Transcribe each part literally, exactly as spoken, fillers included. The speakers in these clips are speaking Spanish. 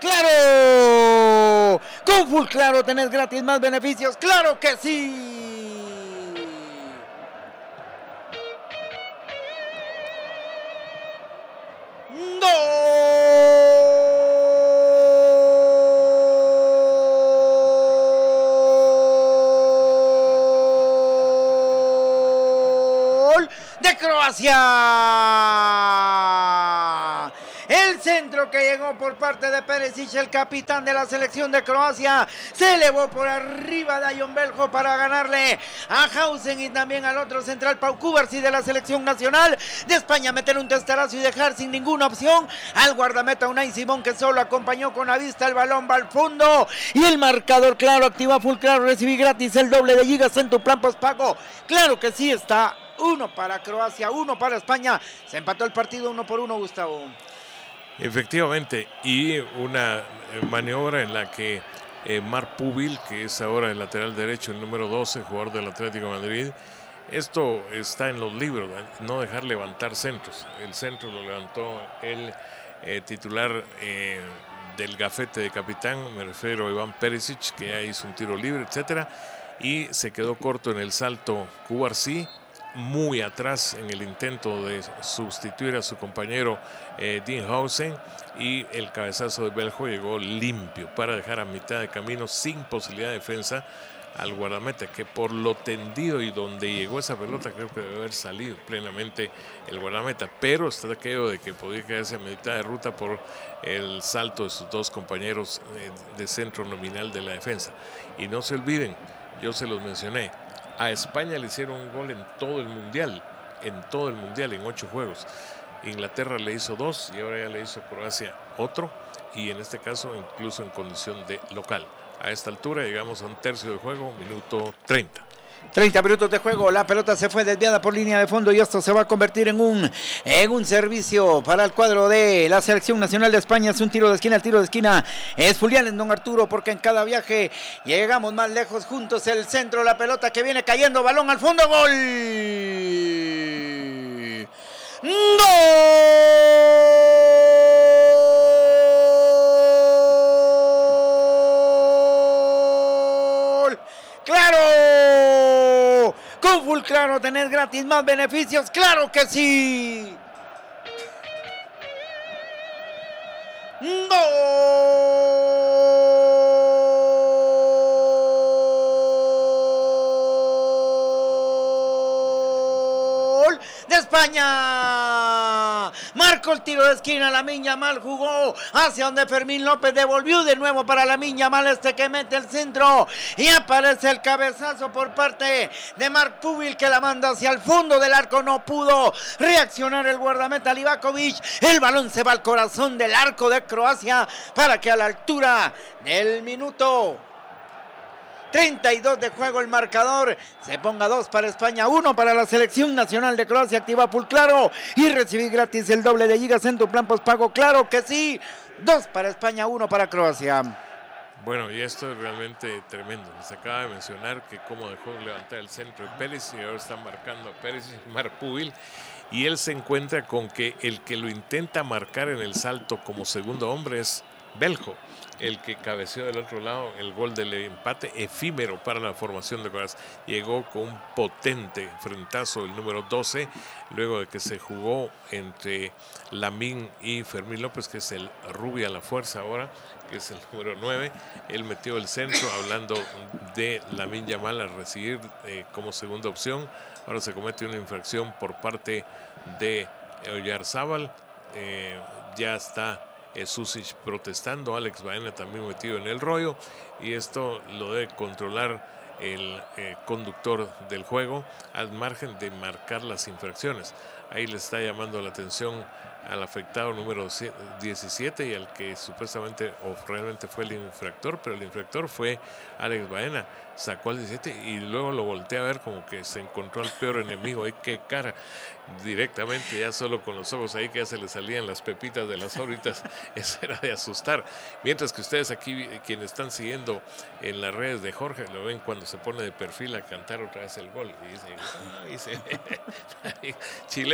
¡Claro! Con Full Claro tenés gratis más beneficios. ¡Claro que sí! ¡Gol de Croacia! El centro que llegó por parte de Perisic, el capitán de la selección de Croacia, se elevó por arriba de Ion Beljo para ganarle a Hausen y también al otro central Pau Cubarsí de la selección nacional de España, meter un testarazo y dejar sin ninguna opción al guardameta Unai Simón, que solo acompañó con la vista el balón, va al fondo y el marcador claro, activa Full Claro, recibí gratis el doble de gigas en tu plan postpago. Claro que sí, está uno para Croacia, uno para España. Se empató el partido uno por uno, Gustavo. Efectivamente, y una maniobra en la que eh, Marc Pubil, que es ahora el lateral derecho, el número doce, jugador del Atlético de Madrid, esto está en los libros, no dejar levantar centros. El centro lo levantó el eh, titular eh, del gafete de capitán, me refiero a Iván Perisic, que ya hizo un tiro libre, etcétera, y se quedó corto en el salto Cubarsí, muy atrás en el intento de sustituir a su compañero eh, Dean Hausen, y el cabezazo de Beljo llegó limpio para dejar a mitad de camino sin posibilidad de defensa al guardameta, que por lo tendido y donde llegó esa pelota creo que debe haber salido plenamente el guardameta, pero está aquello de que podía quedarse a mitad de ruta por el salto de sus dos compañeros eh, de centro nominal de la defensa. Y no se olviden, yo se los mencioné, a España le hicieron un gol en todo el mundial, en todo el mundial, en ocho juegos. Inglaterra le hizo dos y ahora ya le hizo Croacia otro, y en este caso incluso en condición de local. A esta altura llegamos a un tercio de juego, minuto treinta. treinta minutos de juego, la pelota se fue desviada por línea de fondo y esto se va a convertir en un, en un servicio para el cuadro de la selección nacional de España. Es un tiro de esquina, el tiro de esquina es Julián en Don Arturo, porque en cada viaje llegamos más lejos juntos. El centro, la pelota que viene cayendo, balón al fondo, gol. ¡Gol! ¡Claro! Con Full Claro tenés gratis más beneficios. ¡Claro que sí! ¡Gol de España! Marcó el tiro de esquina, Lamine Yamal jugó hacia donde Fermín López devolvió de nuevo para Lamine Yamal, este que mete el centro y aparece el cabezazo por parte de Marc Pubil, que la manda hacia el fondo del arco. No pudo reaccionar el guardameta Livakovic, el balón se va al corazón del arco de Croacia para que a la altura del minuto treinta y dos de juego el marcador se ponga dos para España, uno para la selección nacional de Croacia. Activa Full Claro y recibí gratis el doble de gigas en tu plan postpago. Claro que sí, dos para España, uno para Croacia. Bueno, y esto es realmente tremendo. Se acaba de mencionar que cómo dejó de levantar el centro de Pérez, y ahora están marcando a Pérez y Marc Pubil, y él se encuentra con que el que lo intenta marcar en el salto como segundo hombre es Beljo, el que cabeceó del otro lado el gol del empate efímero para la formación de Croacia. Llegó con un potente frentazo el número doce, luego de que se jugó entre Lamine y Fermín López, que es el rubio a la fuerza ahora, que es el número nueve. Él metió el centro, hablando de Lamine Yamal al recibir eh, como segunda opción. Ahora se comete una infracción por parte de Oyarzábal. Eh, ya está Eh, Susic protestando, Alex Baena también metido en el rollo, y esto lo debe controlar el eh, conductor del juego al margen de marcar las infracciones. Ahí le está llamando la atención al afectado número diecisiete y al que supuestamente o realmente fue el infractor, pero el infractor fue Alex Baena. Sacó al diecisiete y luego lo volteé a ver como que se encontró al peor enemigo. ¡Ay, qué cara! Directamente, ya solo con los ojos ahí que ya se le salían las pepitas de las órbitas. Eso era de asustar. Mientras que ustedes aquí, quienes están siguiendo en las redes de Jorge, lo ven cuando se pone de perfil a cantar otra vez el gol y dice, ah, dice chilero.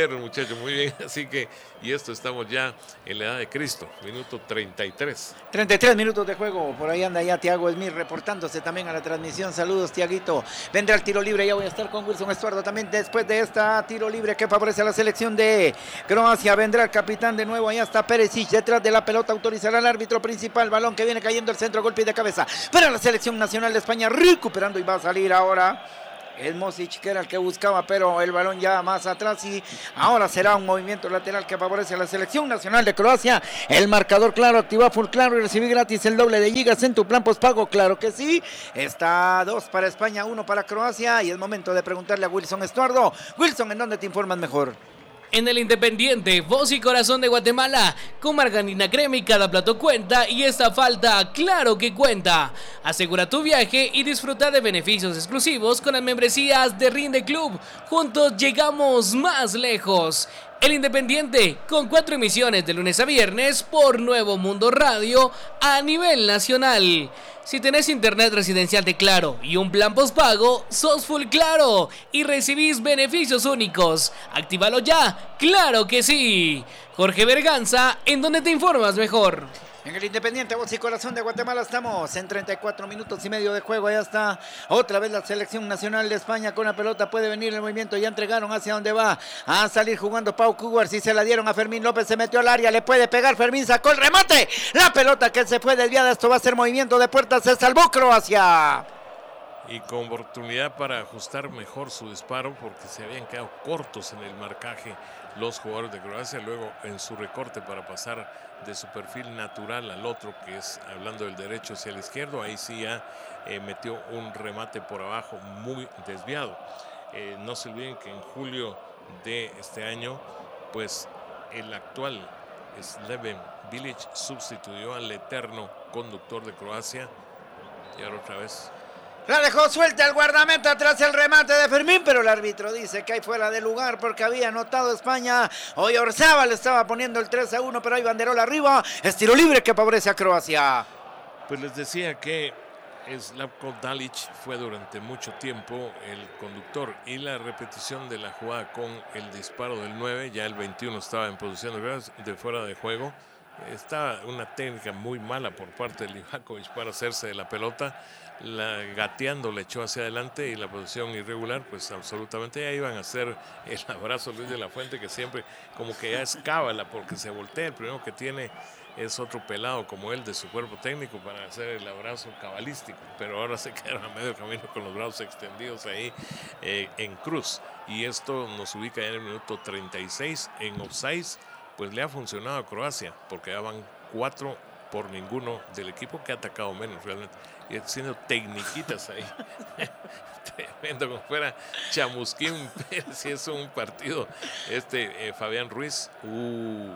dijeron, muchachos, muy bien. Así que, y esto estamos ya en la edad de Cristo, minuto treinta y tres. treinta y tres minutos de juego, por ahí anda ya Tiago Smith reportándose también a la transmisión. Saludos, Tiaguito. Vendrá el tiro libre, ya voy a estar con Wilson Estuardo también después de esta tiro libre que favorece a la selección de Croacia. Vendrá el capitán de nuevo, allá está Perisic detrás de la pelota, autorizará al árbitro principal, balón que viene cayendo al centro, golpe de cabeza para la selección nacional de España, recuperando y va a salir ahora el Mosic, que era el que buscaba, pero el balón ya más atrás y ahora será un movimiento lateral que favorece a la selección nacional de Croacia. El marcador claro, activa full claro y recibí gratis el doble de gigas en tu plan postpago, claro que sí. Está dos para España, uno para Croacia y es momento de preguntarle a Wilson Estuardo. Wilson, ¿en dónde te informas mejor? En el Independiente, voz y corazón de Guatemala, con margarina crema y cada plato cuenta y esta falta, claro que cuenta. Asegura tu viaje y disfruta de beneficios exclusivos con las membresías de Rinde Club. Juntos llegamos más lejos. El Independiente, con cuatro emisiones de lunes a viernes por Nuevo Mundo Radio a nivel nacional. Si tenés internet residencial de Claro y un plan postpago, sos full Claro y recibís beneficios únicos. ¡Actívalo ya! ¡Claro que sí! Jorge Berganza, ¿en dónde te informas mejor? En el Independiente, voz y corazón de Guatemala, estamos en treinta y cuatro minutos y medio de juego. Ya está otra vez la selección nacional de España con la pelota. Puede venir el movimiento, ya entregaron hacia donde va a salir jugando Pau Cougar. Si se la dieron a Fermín López, se metió al área, le puede pegar. Fermín sacó el remate. La pelota que se fue desviada. Esto va a ser movimiento de puerta. Se salvó Croacia. Y con oportunidad para ajustar mejor su disparo porque se habían quedado cortos en el marcaje los jugadores de Croacia. Luego en su recorte para pasar de su perfil natural al otro, que es hablando del derecho hacia el izquierdo, ahí sí ya eh, metió un remate por abajo muy desviado. Eh, no se olviden que en julio de este año, pues el actual Slaven Bilic sustituyó al eterno conductor de Croacia y ahora otra vez la dejó suelta el guardameta tras el remate de Fermín, pero el árbitro dice que hay fuera de lugar porque había anotado España. Hoy Orzabal estaba poniendo el tres a uno, pero hay banderola arriba. Es tiro libre que favorece a Croacia. Pues les decía que Slavko Dalic fue durante mucho tiempo el conductor y la repetición de la jugada con el disparo del nueve, ya el veintiuno estaba en posición de fuera de juego. Estaba una técnica muy mala por parte de Livakovic para hacerse de la pelota. La, gateando le echó hacia adelante y la posición irregular, pues absolutamente ya iban a hacer el abrazo Luis de la Fuente, que siempre como que ya es cábala porque se voltea. El primero que tiene es otro pelado como él de su cuerpo técnico para hacer el abrazo cabalístico, pero ahora se quedaron a medio camino con los brazos extendidos ahí eh, en cruz. Y esto nos ubica ya en el minuto treinta y seis en offside. Pues le ha funcionado a Croacia porque ya van cuatro por ninguno del equipo que ha atacado menos realmente y haciendo tecniquitas ahí. Tremendo, como fuera Chamusquín Pérez, si es un partido este eh, Fabián Ruiz. Uh.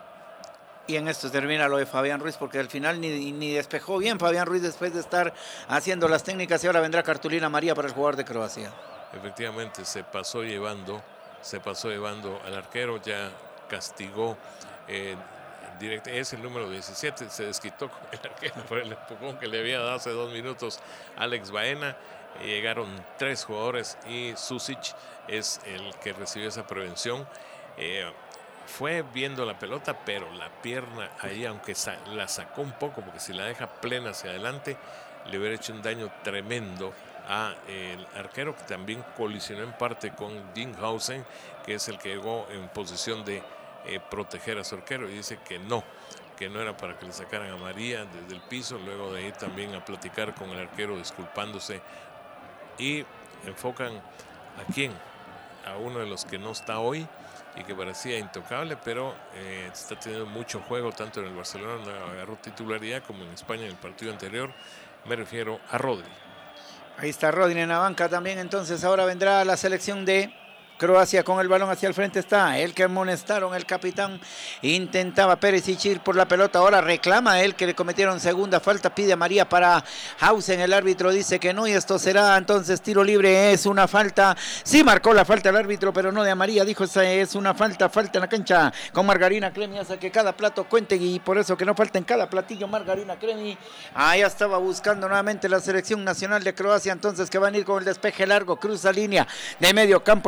Y en esto termina lo de Fabián Ruiz porque al final ni, ni despejó bien Fabián Ruiz después de estar haciendo las técnicas y ahora vendrá cartulina amarilla para el jugador de Croacia. Efectivamente se pasó llevando, se pasó llevando al arquero, ya castigó eh, directo, es el número diecisiete, se desquitó con el arquero por el empujón que le había dado hace dos minutos Alex Baena. Eh, llegaron tres jugadores y Susic es el que recibió esa prevención. Eh, fue viendo la pelota, pero la pierna ahí, aunque sa la sacó un poco, porque si la deja plena hacia adelante, le hubiera hecho un daño tremendo a el arquero, que también colisionó en parte con Dinghausen, que es el que llegó en posición de eh, proteger a su arquero, y dice que no, que no era para que le sacaran a María desde el piso. Luego de ir también a platicar con el arquero disculpándose, y enfocan a quién, a uno de los que no está hoy y que parecía intocable, pero eh, está teniendo mucho juego tanto en el Barcelona, donde agarró titularidad, como en España en el partido anterior. Me refiero a Rodri. Ahí está Rodri en la banca también. Entonces ahora vendrá la selección de Croacia con el balón hacia el frente. Está el que amonestaron, el capitán. Intentaba Perisic ir por la pelota. Ahora reclama él que le cometieron segunda falta. Pide a María para Hausen. El árbitro dice que no y esto será entonces tiro libre. Es una falta. Sí marcó la falta el árbitro, pero no de a María. Dijo es una falta, falta en la cancha con Margarina Cremi. Hace que cada plato cuente y por eso que no falta en cada platillo Margarina Cremi. Ahí estaba buscando nuevamente la selección nacional de Croacia. Entonces que van a ir con el despeje largo. Cruza línea de medio campo. El balón que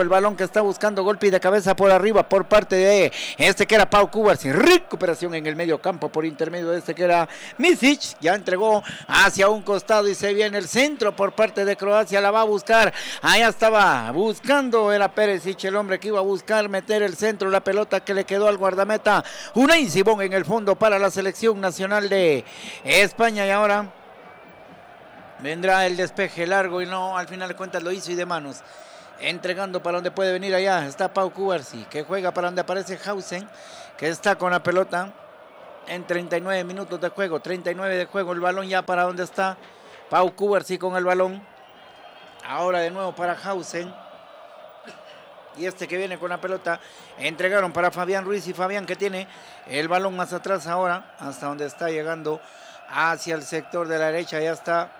que está buscando golpe de cabeza por arriba por parte de este que era Pau Cubarsí. Recuperación en el medio campo por intermedio de este que era Misic. Ya entregó hacia un costado y se viene el centro por parte de Croacia. La va a buscar. Allá estaba buscando. Era Perisic el hombre que iba a buscar meter el centro. La pelota que le quedó al guardameta Unai Simón en el fondo para la selección nacional de España. Y ahora vendrá el despeje largo y no, al final de cuentas lo hizo y de manos. Entregando para donde puede venir allá. Está Pau Cubarsí que juega para donde aparece Hausen, que está con la pelota en treinta y nueve minutos de juego. treinta y nueve de juego. El balón ya para donde está Pau Cubarsí con el balón. Ahora de nuevo para Hausen. Y este que viene con la pelota. Entregaron para Fabián Ruiz y Fabián que tiene el balón más atrás ahora. Hasta donde está llegando hacia el sector de la derecha. Ya está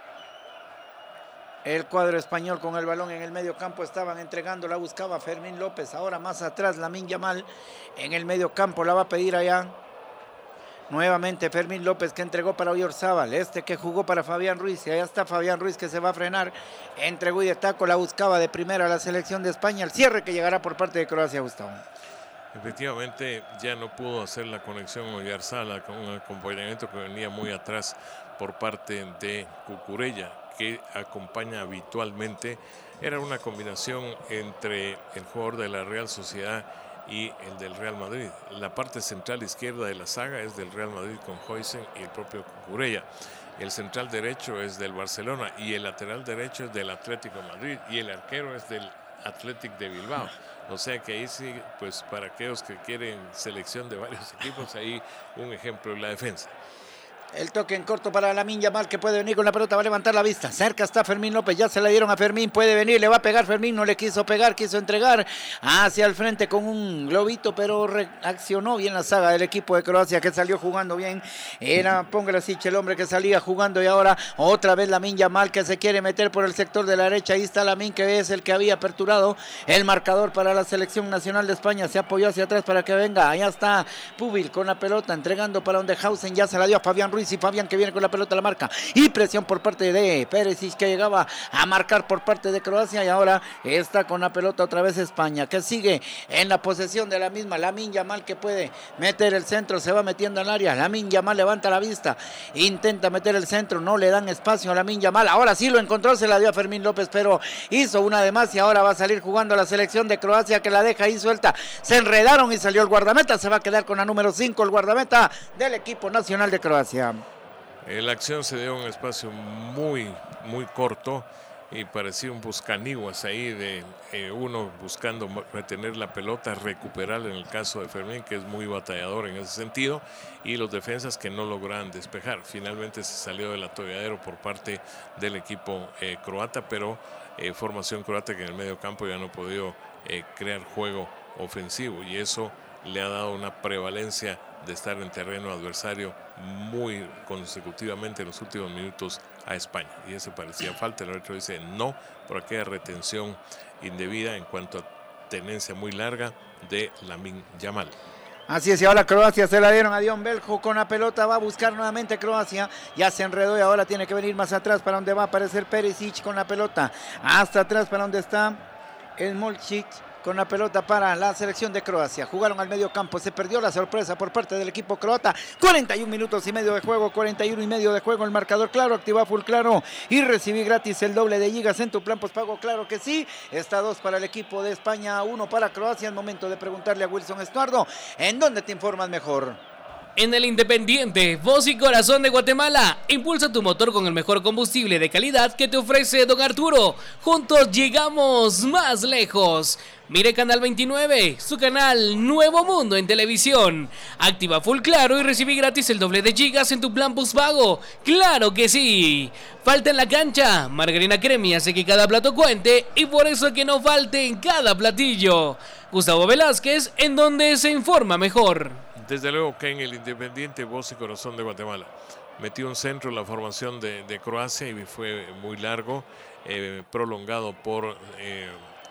el cuadro español con el balón en el medio campo. Estaban entregando, la buscaba Fermín López. Ahora más atrás Lamine Yamal en el medio campo. La va a pedir allá nuevamente Fermín López que entregó para Oyarzábal. Este que jugó para Fabián Ruiz. Y allá está Fabián Ruiz que se va a frenar. Entregó y de taco la buscaba de primera la selección de España. El cierre que llegará por parte de Croacia, Gustavo. Efectivamente ya no pudo hacer la conexión Oyarzábal con un acompañamiento que venía muy atrás por parte de Cucurella, que acompaña habitualmente. Era una combinación entre el jugador de la Real Sociedad y el del Real Madrid. La parte central izquierda de la saga es del Real Madrid con Huijsen y el propio Cucurella. El central derecho es del Barcelona y el lateral derecho es del Atlético de Madrid y el arquero es del Athletic de Bilbao. O sea que ahí sí, pues para aquellos que quieren selección de varios equipos, ahí un ejemplo en la defensa. El toque en corto para Lamine Yamal que puede venir con la pelota, va a levantar la vista. Cerca está Fermín López, ya se la dieron a Fermín, puede venir, le va a pegar Fermín, no le quiso pegar, quiso entregar hacia el frente con un globito, pero reaccionó bien la saga del equipo de Croacia que salió jugando bien. Era Pongrasic el hombre que salía jugando y ahora otra vez Lamine Yamal que se quiere meter por el sector de la derecha. Ahí está Lamine que es el que había aperturado el marcador para la selección nacional de España. Se apoyó hacia atrás para que venga. Allá está Pubil con la pelota entregando para donde Hausen ya se la dio a Fabián Ruiz. Y Fabián que viene con la pelota, la marca y presión por parte de Perisic que llegaba a marcar por parte de Croacia y ahora está con la pelota otra vez España que sigue en la posesión de la misma. Lamine Yamal que puede meter el centro, se va metiendo en el área. Lamine Yamal levanta la vista, intenta meter el centro, no le dan espacio a Lamine Yamal. Ahora sí lo encontró, se la dio a Fermín López, pero hizo una de más y ahora va a salir jugando la selección de Croacia que la deja ahí suelta. Se enredaron y salió el guardameta, se va a quedar con la número cinco, el guardameta del equipo nacional de Croacia. La acción se dio en un espacio muy, muy corto y parecía un buscaniguas ahí de eh, uno buscando retener la pelota, recuperarla en el caso de Fermín, que es muy batallador en ese sentido, y los defensas que no lograban despejar. Finalmente se salió del atolladero por parte del equipo eh, croata, pero eh, formación croata que en el medio campo ya no ha podido eh, crear juego ofensivo y eso le ha dado una prevalencia de estar en terreno adversario muy consecutivamente en los últimos minutos a España. Y eso parecía falta. El árbitro dice no por aquella retención indebida en cuanto a tenencia muy larga de Lamine Yamal. Así es, y ahora Croacia se la dieron a Dion Beljo con la pelota, va a buscar nuevamente Croacia, ya se enredó y ahora tiene que venir más atrás para donde va a aparecer Perisic con la pelota, hasta atrás para donde está el Molcic con la pelota para la selección de Croacia. Jugaron al medio campo, se perdió la sorpresa por parte del equipo croata. cuarenta y un minutos y medio de juego, cuarenta y uno y medio de juego. El marcador claro, activa full claro y recibí gratis el doble de gigas en tu plan postpago. Claro que sí. Está dos para el equipo de España, uno para Croacia. Es momento de preguntarle a Wilson Estuardo, ¿en dónde te informas mejor? En el Independiente, voz y corazón de Guatemala, impulsa tu motor con el mejor combustible de calidad que te ofrece Don Arturo. Juntos llegamos más lejos. Mire Canal veintinueve, su canal Nuevo Mundo en televisión. Activa full claro y recibí gratis el doble de gigas en tu plan postpago. ¡Claro que sí! Falta en la cancha, margarina Cremi hace que cada plato cuente y por eso que no falte en cada platillo. Gustavo Velázquez, en donde se informa mejor. Desde luego que en el Independiente, voz y corazón de Guatemala. Metió un centro en la formación de, de Croacia y fue muy largo, eh, prolongado por eh,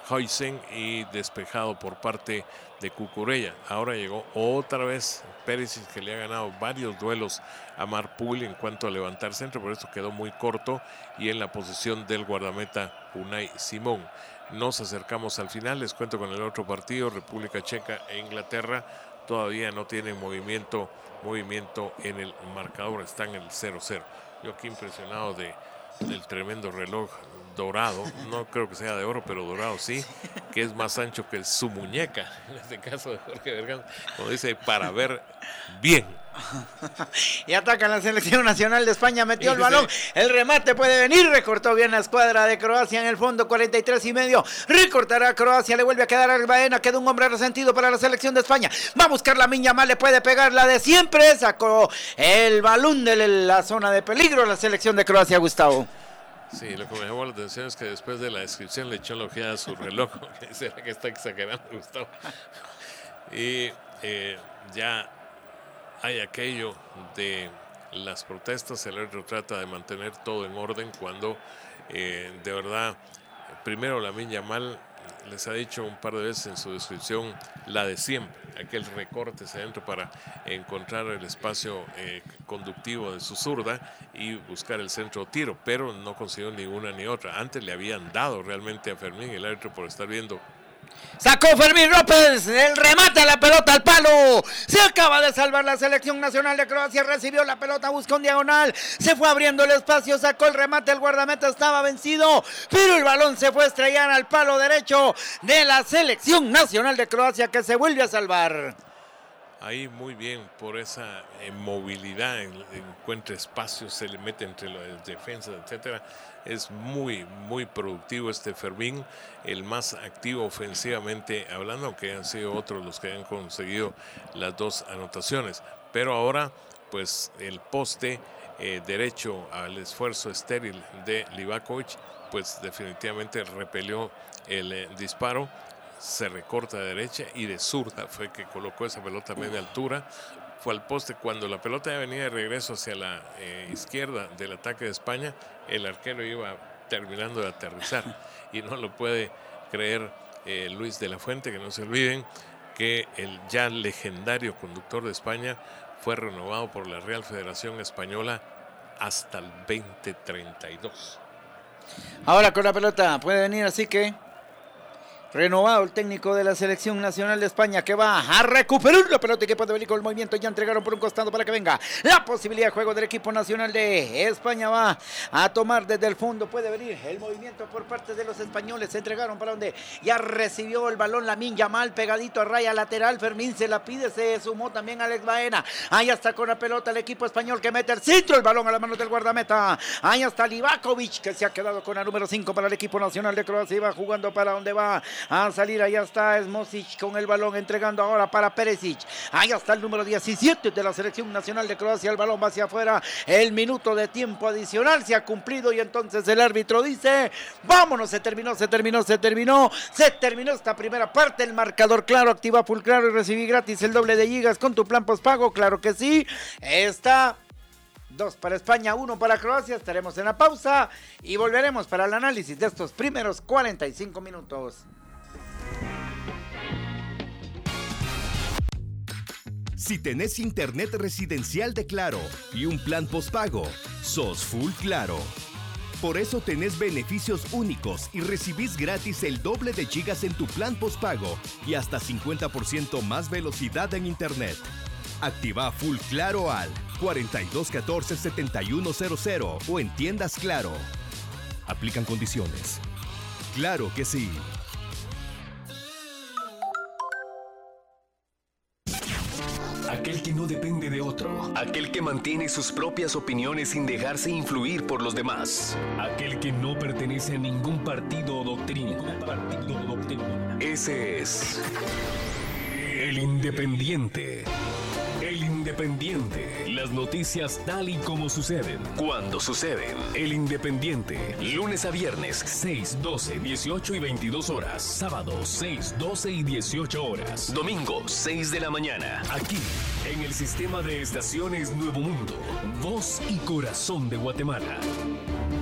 Huijsen y despejado por parte de Cucurella. Ahora llegó otra vez Perisic, que le ha ganado varios duelos a Marpul en cuanto a levantar centro, por eso quedó muy corto, y en la posición del guardameta Unai Simón. Nos acercamos al final, les cuento con el otro partido, República Checa e Inglaterra. Todavía no tienen movimiento, movimiento en el marcador, están en el cero cero. Yo aquí impresionado de, del tremendo reloj dorado, no creo que sea de oro, pero dorado sí, que es más ancho que su muñeca, en este caso de Jorge Bergan, como dice, para ver bien. Y ataca la selección nacional de España, metió el balón, el remate puede venir, recortó bien la escuadra de Croacia en el fondo, cuarenta y tres y medio, recortará Croacia, le vuelve a quedar al Baena, queda un hombre resentido para la selección de España, va a buscar la Miña Mal, le puede pegar la de siempre, sacó el balón de la zona de peligro la selección de Croacia, Gustavo. Sí, lo que me llamó la atención es que después de la descripción le echó la ojeada a su reloj. ¿Será que está exagerando, Gustavo? Y eh, ya hay aquello de las protestas. El árbitro trata de mantener todo en orden cuando eh, de verdad, primero Lamine Yamal les ha dicho un par de veces en su descripción la de siempre, aquel recorte hacia adentro para encontrar el espacio eh, conductivo de su zurda y buscar el centro tiro, pero no consiguió ni una ni otra. Antes le habían dado realmente a Fermín, el árbitro, por estar viendo. Sacó Fermín López, el remate a la pelota al palo, se acaba de salvar la selección nacional de Croacia, recibió la pelota, buscó un diagonal, se fue abriendo el espacio, sacó el remate, el guardameta estaba vencido, pero el balón se fue a estrellar al palo derecho de la selección nacional de Croacia, que se vuelve a salvar. Ahí muy bien por esa eh, movilidad, encuentra espacios, se le mete entre las defensas, etcétera. Es muy, muy productivo este Fermín, el más activo ofensivamente hablando, aunque han sido otros los que han conseguido las dos anotaciones. Pero ahora, pues el poste eh, derecho al esfuerzo estéril de Livakovic, pues definitivamente repelió el eh, disparo. Se recorta de derecha y de zurda fue que colocó esa pelota a media altura, fue al poste. Cuando la pelota ya venía de regreso hacia la eh, izquierda del ataque de España, el arquero iba terminando de aterrizar y no lo puede creer eh, Luis de la Fuente, que no se olviden que el ya legendario conductor de España fue renovado por la Real Federación Española hasta el veinte treinta y dos. Ahora con la pelota puede venir, así que renovado el técnico de la selección nacional de España, que va a recuperar la pelota y que puede venir con el movimiento. Ya entregaron por un costado para que venga la posibilidad de juego del equipo nacional de España. Va a tomar desde el fondo, puede venir el movimiento por parte de los españoles. Se entregaron para donde ya recibió el balón Lamine Yamal, pegadito a raya lateral. Fermín se la pide, se sumó también Alex Baena. Ahí está con la pelota el equipo español, que mete el centro, el balón a las manos del guardameta. Ahí está Livakovic, que se ha quedado con la número cinco para el equipo nacional de Croacia. Y va jugando para donde va a salir. Allá está Smosic con el balón, entregando ahora para Perisic. Allá está el número diecisiete de la selección nacional de Croacia. El balón va hacia afuera. El minuto de tiempo adicional se ha cumplido y entonces el árbitro dice: vámonos, se terminó, se terminó, se terminó. Se terminó esta primera parte. El marcador claro, activa full claro y recibí gratis el doble de gigas con tu plan postpago. Claro que sí. Está dos para España, uno para Croacia. Estaremos en la pausa y volveremos para el análisis de estos primeros cuarenta y cinco minutos. Si tenés internet residencial de Claro y un plan postpago, sos full Claro. Por eso tenés beneficios únicos y recibís gratis el doble de gigas en tu plan postpago y hasta cincuenta por ciento más velocidad en internet. Activa full Claro al cuarenta y dos catorce setenta y uno cero cero o en tiendas Claro. Aplican condiciones. Claro que sí. Aquel que no depende de otro. Aquel que mantiene sus propias opiniones sin dejarse influir por los demás. Aquel que no pertenece a ningún partido o doctrina. Partido o doctrina. Ese es el Independiente. El Independiente. Las noticias tal y como suceden. Cuando suceden. El Independiente. Lunes a viernes, seis, doce, dieciocho y veintidós horas. Sábado, seis, doce y dieciocho horas. Domingo, seis de la mañana. Aquí, en el sistema de estaciones Nuevo Mundo. Voz y corazón de Guatemala.